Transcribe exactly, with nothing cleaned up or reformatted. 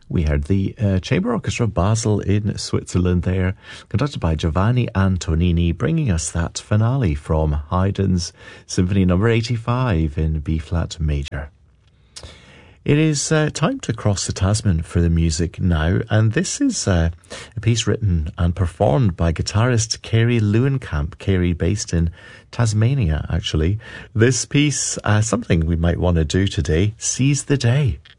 We heard the uh, Chamber Orchestra of Basel in Switzerland there, conducted by Giovanni Antonini, bringing us that finale from Haydn's Symphony number eighty-five in B-flat major. It is uh, time to cross the Tasman for the music now, and this is uh, a piece written and performed by guitarist Kerry Lewinkamp. Kerry based in Tasmania, actually. This piece, uh, something we might want to do today, Seize the Day.